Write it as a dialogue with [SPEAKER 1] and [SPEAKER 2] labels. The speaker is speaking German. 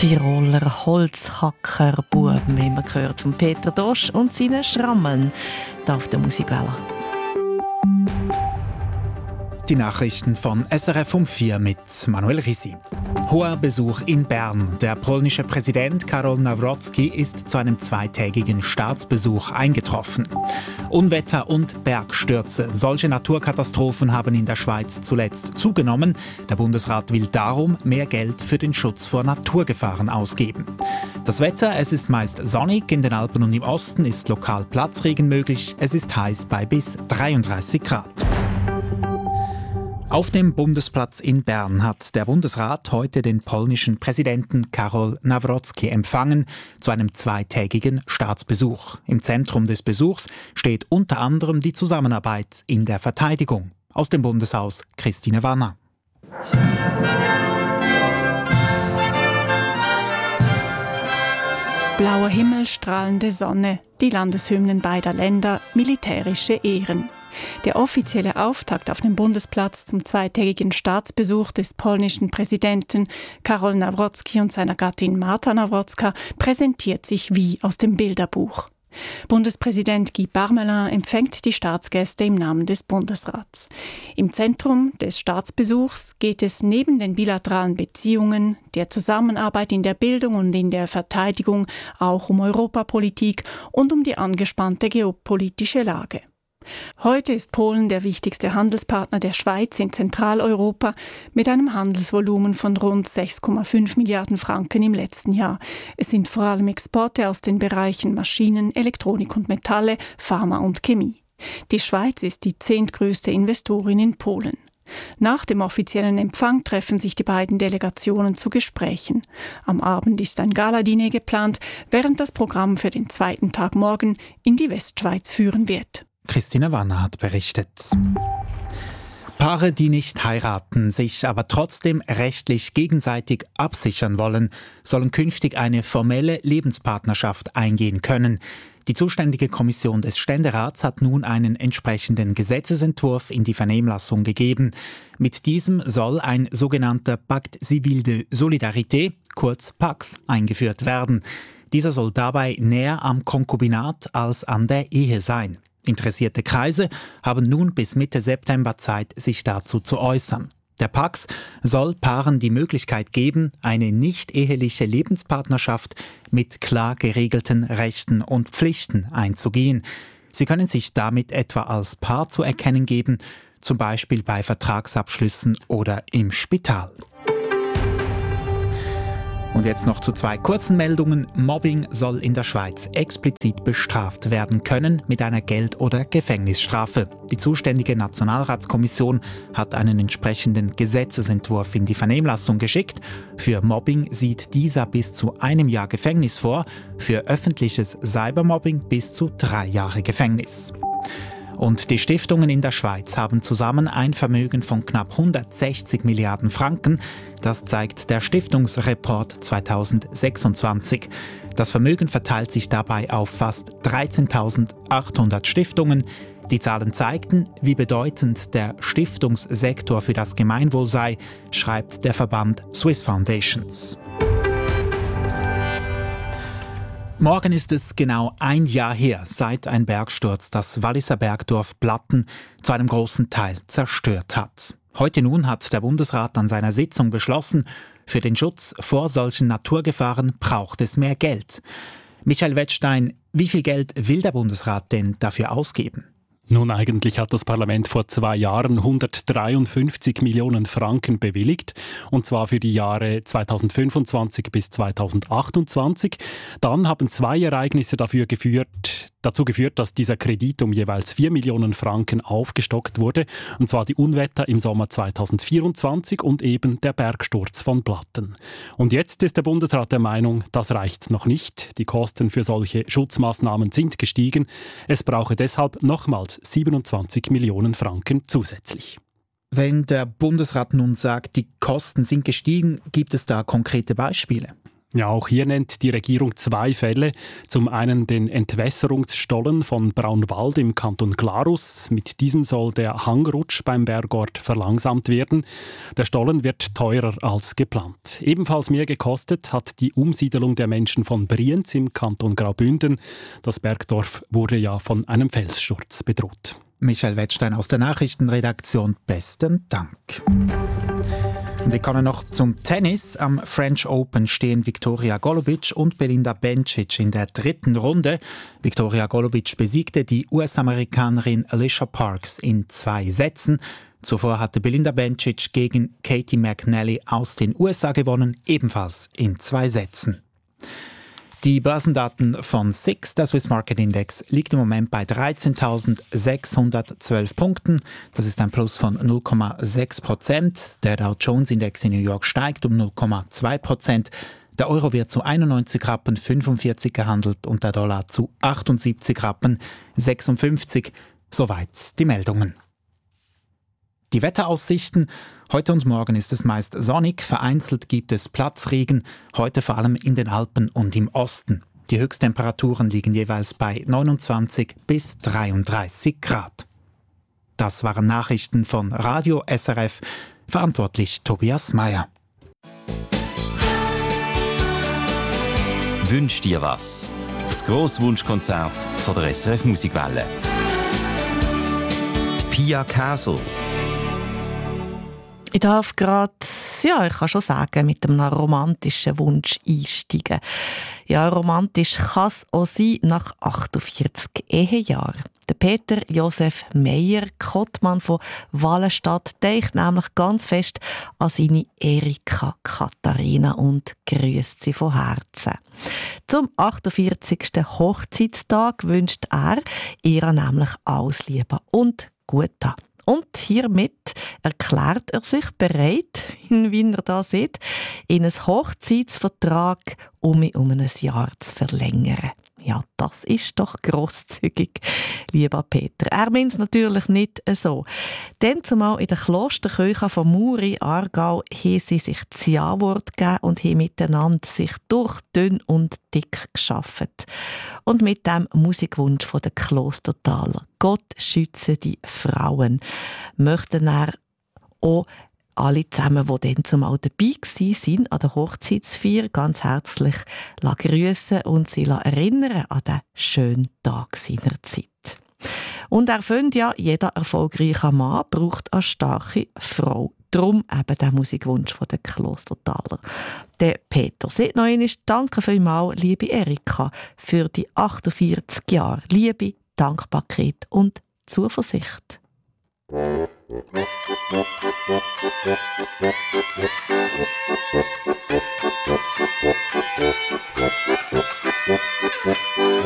[SPEAKER 1] Tiroler Holzhackerbuben, wie man gehört, von Peter Dosch und seinen Schrammeln hier auf der Musikwelle.
[SPEAKER 2] Die Nachrichten von SRF um 4 mit Manuel Risi. Hoher Besuch in Bern. Der polnische Präsident Karol Nawrocki ist zu einem zweitägigen Staatsbesuch eingetroffen. Unwetter und Bergstürze. Solche Naturkatastrophen haben in der Schweiz zuletzt zugenommen. Der Bundesrat will darum mehr Geld für den Schutz vor Naturgefahren ausgeben. Das Wetter, es ist meist sonnig. In den Alpen und im Osten ist lokal Platzregen möglich. Es ist heiß bei bis 33 Grad. Auf dem Bundesplatz in Bern hat der Bundesrat heute den polnischen Präsidenten Karol Nawrocki empfangen zu einem zweitägigen Staatsbesuch. Im Zentrum des Besuchs steht unter anderem die Zusammenarbeit in der Verteidigung. Aus dem Bundeshaus Christine Wanner.
[SPEAKER 3] Blauer Himmel, strahlende Sonne, die Landeshymnen beider Länder, militärische Ehren. Der offizielle Auftakt auf dem Bundesplatz zum zweitägigen Staatsbesuch des polnischen Präsidenten Karol Nawrocki und seiner Gattin Marta Nawrocka präsentiert sich wie aus dem Bilderbuch. Bundespräsident Guy Parmelin empfängt die Staatsgäste im Namen des Bundesrats. Im Zentrum des Staatsbesuchs geht es neben den bilateralen Beziehungen, der Zusammenarbeit in der Bildung und in der Verteidigung auch um Europapolitik und um die angespannte geopolitische Lage. Heute ist Polen der wichtigste Handelspartner der Schweiz in Zentraleuropa mit einem Handelsvolumen von rund 6,5 Milliarden Franken im letzten Jahr. Es sind vor allem Exporte aus den Bereichen Maschinen, Elektronik und Metalle, Pharma und Chemie. Die Schweiz ist die 10. größte Investorin in Polen. Nach dem offiziellen Empfang treffen sich die beiden Delegationen zu Gesprächen. Am Abend ist ein Galadiner geplant, während das Programm für den zweiten Tag morgen in die Westschweiz führen wird.
[SPEAKER 2] Christine Wanner hat berichtet. Paare, die nicht heiraten, sich aber trotzdem rechtlich gegenseitig absichern wollen, sollen künftig eine formelle Lebenspartnerschaft eingehen können. Die zuständige Kommission des Ständerats hat nun einen entsprechenden Gesetzesentwurf in die Vernehmlassung gegeben. Mit diesem soll ein sogenannter Pacte Civil de Solidarité, kurz PAX, eingeführt werden. Dieser soll dabei näher am Konkubinat als an der Ehe sein. Interessierte Kreise haben nun bis Mitte September Zeit, sich dazu zu äußern. Der PAX soll Paaren die Möglichkeit geben, eine nicht-eheliche Lebenspartnerschaft mit klar geregelten Rechten und Pflichten einzugehen. Sie können sich damit etwa als Paar zu erkennen geben, zum Beispiel bei Vertragsabschlüssen oder im Spital. Und jetzt noch zu 2 kurzen Meldungen. Mobbing soll in der Schweiz explizit bestraft werden können mit einer Geld- oder Gefängnisstrafe. Die zuständige Nationalratskommission hat einen entsprechenden Gesetzesentwurf in die Vernehmlassung geschickt. Für Mobbing sieht dieser bis zu 1 Jahr Gefängnis vor, für öffentliches Cybermobbing bis zu 3 Jahre Gefängnis. Und die Stiftungen in der Schweiz haben zusammen ein Vermögen von knapp 160 Milliarden Franken. Das zeigt der Stiftungsreport 2026. Das Vermögen verteilt sich dabei auf fast 13.800 Stiftungen. Die Zahlen zeigten, wie bedeutend der Stiftungssektor für das Gemeinwohl sei, schreibt der Verband Swiss Foundations. Morgen ist es genau 1 Jahr her, seit ein Bergsturz das Walliser Bergdorf Platten zu einem großen Teil zerstört hat. Heute nun hat der Bundesrat an seiner Sitzung beschlossen, für den Schutz vor solchen Naturgefahren braucht es mehr Geld. Michael Wettstein, wie viel Geld will der Bundesrat denn dafür ausgeben?
[SPEAKER 4] Nun, eigentlich hat das Parlament vor 2 Jahren 153 Millionen Franken bewilligt, und zwar für die Jahre 2025 bis 2028. Dann haben 2 Ereignisse dazu geführt, dass dieser Kredit um jeweils 4 Millionen Franken aufgestockt wurde, und zwar die Unwetter im Sommer 2024 und eben der Bergsturz von Platten. Und jetzt ist der Bundesrat der Meinung, das reicht noch nicht. Die Kosten für solche Schutzmaßnahmen sind gestiegen. Es brauche deshalb nochmals 27 Millionen Franken zusätzlich.
[SPEAKER 2] Wenn der Bundesrat nun sagt, die Kosten sind gestiegen, gibt es da konkrete Beispiele?
[SPEAKER 4] Ja, auch hier nennt die Regierung 2 Fälle. Zum einen den Entwässerungsstollen von Braunwald im Kanton Glarus. Mit diesem soll der Hangrutsch beim Bergort verlangsamt werden. Der Stollen wird teurer als geplant. Ebenfalls mehr gekostet hat die Umsiedelung der Menschen von Brienz im Kanton Graubünden. Das Bergdorf wurde ja von einem Felssturz bedroht.
[SPEAKER 2] Michael Wettstein aus der Nachrichtenredaktion, besten Dank. Und wir kommen noch zum Tennis. Am French Open stehen Viktoria Golubic und Belinda Bencic in der 3. Runde. Viktoria Golubic besiegte die US-Amerikanerin Alicia Parks in 2 Sätzen. Zuvor hatte Belinda Bencic gegen Katie McNally aus den USA gewonnen, ebenfalls in 2 Sätzen. Die Börsendaten von SIX, der Swiss Market Index, liegt im Moment bei 13.612 Punkten. Das ist ein Plus von 0,6%. Der Dow Jones Index in New York steigt um 0,2%. Der Euro wird zu 91,45 Rappen gehandelt und der Dollar zu 78,56 Rappen. Soweit die Meldungen. Die Wetteraussichten. Heute und morgen ist es meist sonnig, vereinzelt gibt es Platzregen, heute vor allem in den Alpen und im Osten. Die Höchsttemperaturen liegen jeweils bei 29 bis 33 Grad. Das waren Nachrichten von Radio SRF, verantwortlich Tobias Meyer.
[SPEAKER 5] Wünsch dir was? Das Grosswunschkonzert von der SRF Musikwelle. Die Pia Käsel.
[SPEAKER 1] Ich darf gerade, ja, ich kann schon sagen, mit einem romantischen Wunsch einsteigen. Ja, romantisch kann es auch sein nach 48 Ehejahren. Der Peter Josef Meyer, Kottmann von Wallenstadt, denkt nämlich ganz fest an seine Erika Katharina und grüßt sie von Herzen. Zum 48. Hochzeitstag wünscht er ihr nämlich alles Liebe und Gute. Und hiermit erklärt er sich bereit, wie er da sieht, in einen Hochzeitsvertrag um ein Jahr zu verlängern. Ja, das ist doch grosszügig, lieber Peter. Er meint es natürlich nicht so. Denn zumal in der Klosterkirche von Muri, Aargau, haben sie sich das Ja-Wort gegeben und haben miteinander sich durch dünn und dick geschafft. Und mit dem Musikwunsch von der Klostertaler «Gott schütze die Frauen» möchten er auch alle zusammen, die dann zumal dabei waren an der Hochzeitsfeier, ganz herzlich grüssen und sie erinnern an den schönen Tag seiner Zeit. Und er findet ja, jeder erfolgreiche Mann braucht eine starke Frau. Darum eben der Musikwunsch von der Klostertaler. Der Peter sagt noch einmal, danke vielmals, liebe Erika, für die 48 Jahre Liebe, Dankbarkeit und Zuversicht.